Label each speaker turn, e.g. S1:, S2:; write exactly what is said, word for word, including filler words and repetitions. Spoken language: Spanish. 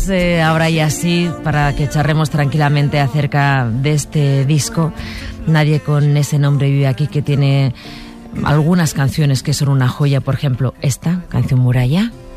S1: Eh, ahora y así, para que charremos tranquilamente acerca de este disco. Nadie con ese nombre vive aquí, que tiene algunas canciones que son una joya. Por ejemplo, esta canción, Muralla.